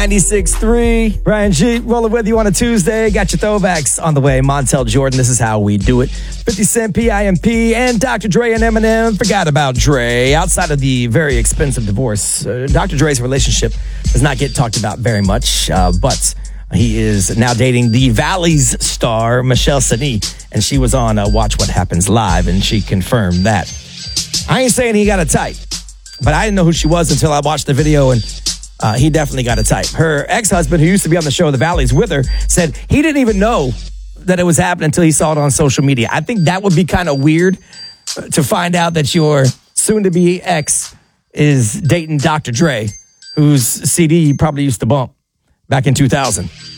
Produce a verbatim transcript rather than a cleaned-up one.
ninety-six point three. Brian G. rolling with you on a Tuesday. Got your throwbacks on the way. Montel Jordan, this is how we do it. fifty Cent, P I M P, and Doctor Dre and Eminem. Forgot about Dre. Outside of the very expensive divorce, uh, Doctor Dre's relationship does not get talked about very much, uh, but he is now dating the Valley's star, Michelle Sani, and she was on uh, Watch What Happens Live, and she confirmed that. I ain't saying he got a type, but I didn't know who she was until I watched the video, and Uh, he definitely got a type. Her ex-husband, who used to be on the show The Valleys with her, said he didn't even know that it was happening until he saw it on social media. I think that would be kind of weird to find out that your soon-to-be ex is dating Doctor Dre, whose C D you probably used to bump back in two thousand.